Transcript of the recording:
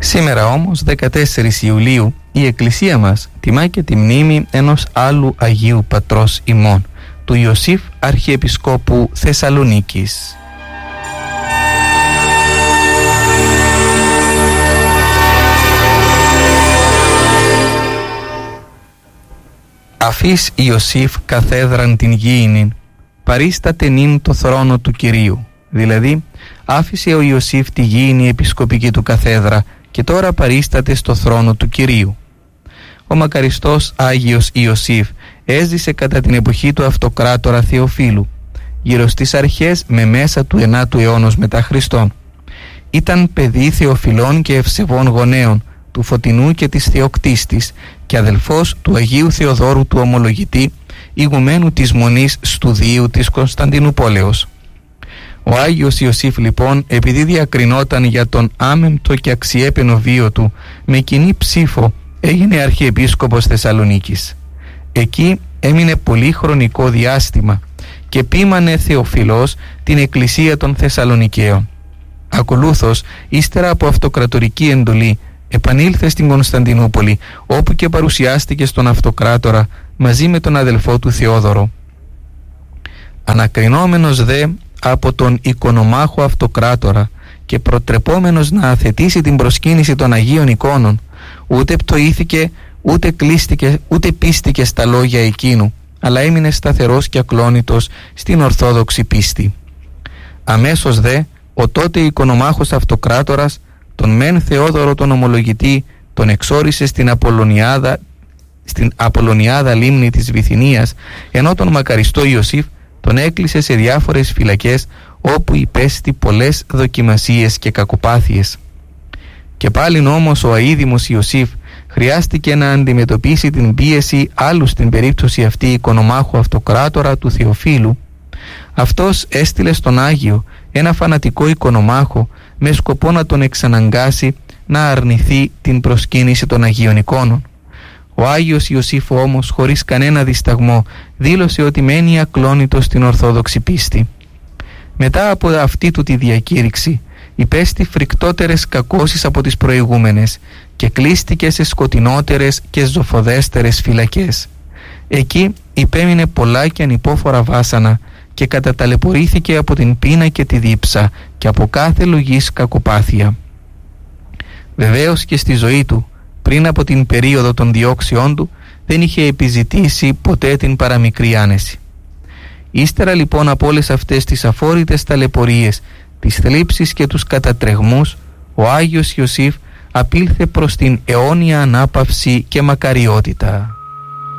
Σήμερα όμως, 14 Ιουλίου, η Εκκλησία μας τιμά και τη μνήμη ενός άλλου Αγίου Πατρός ημών, του Ιωσήφ Αρχιεπισκόπου Θεσσαλονίκης. Αφής Ιωσήφ καθέδραν την γήινην, παρίσταται νυν το θρόνο του Κυρίου. Δηλαδή, άφησε ο Ιωσήφ τη γήινη επισκοπική του καθέδρα και τώρα παρίσταται στο θρόνο του Κυρίου. Ο μακαριστός Άγιος Ιωσήφ έζησε κατά την εποχή του αυτοκράτορα Θεοφύλου, γύρω στις αρχές με μέσα του 9ου αιώνος μετά Χριστόν. Ήταν παιδί Θεοφυλών και ευσεβών γονέων, του Φωτεινού και της Θεοκτίστης και αδελφός του Αγίου Θεοδόρου του Ομολογητή, ηγουμένου της Μονής Στουδίου της Κωνσταντινούπολεως. Ο Άγιος Ιωσήφ λοιπόν, επειδή διακρινόταν για τον άμεμπτο και αξιέπαινο βίο του, με κοινή ψήφο έγινε Αρχιεπίσκοπος Θεσσαλονίκης. Εκεί έμεινε πολύ χρονικό διάστημα και ποίμανε Θεοφιλός την Εκκλησία των Θεσσαλονικαίων. Ακολούθως, ύστερα από αυτοκρατορική εντολή, επανήλθε στην Κωνσταντινούπολη, όπου και παρουσιάστηκε στον αυτοκράτορα μαζί με τον αδελφό του Θεόδωρο. Ανακρινόμενος δε από τον οικονομάχο αυτοκράτορα και προτρεπόμενος να αθετήσει την προσκύνηση των Αγίων εικόνων, ούτε πτωήθηκε, ούτε κλείστηκε, ούτε πίστηκε στα λόγια εκείνου, αλλά έμεινε σταθερός και ακλόνητος στην Ορθόδοξη πίστη. Αμέσως δε ο τότε οικονομάχος αυτοκράτορας τον μεν Θεόδωρο τον Ομολογητή τον εξόρισε στην Απολωνιάδα λίμνη της Βυθινίας, ενώ τον μακαριστό Ιωσήφ τον έκλεισε σε διάφορες φυλακές, όπου υπέστη πολλές δοκιμασίες και κακοπάθειες. Και πάλιν όμως ο αείδημος Ιωσήφ χρειάστηκε να αντιμετωπίσει την πίεση άλλου, στην περίπτωση αυτή οικονομάχου αυτοκράτορα του Θεοφύλου. Αυτός έστειλε στον Άγιο ένα φανατικό οικονομάχο με σκοπό να τον εξαναγκάσει να αρνηθεί την προσκύνηση των Αγίων εικόνων. Ο Άγιος Ιωσήφ όμως, χωρίς κανένα δισταγμό, δήλωσε ότι μένει ακλόνητος στην Ορθόδοξη πίστη. Μετά από αυτή του τη διακήρυξη, υπέστη φρικτότερες κακώσεις από τις προηγούμενες και κλείστηκε σε σκοτεινότερες και ζωφοδέστερες φυλακές. Εκεί υπέμεινε πολλά και ανυπόφορα βάσανα και καταταλαιπωρήθηκε από την πείνα και τη δίψα και από κάθε λογής κακοπάθεια. Βεβαίως και στη ζωή του, πριν από την περίοδο των διώξεών του, δεν είχε επιζητήσει ποτέ την παραμικρή άνεση. Ύστερα λοιπόν από όλες αυτές τις αφόρητες ταλαιπωρίες, τις θλίψεις και τους κατατρεγμούς, ο Άγιος Ιωσήφ απήλθε προς την αιώνια ανάπαυση και μακαριότητα.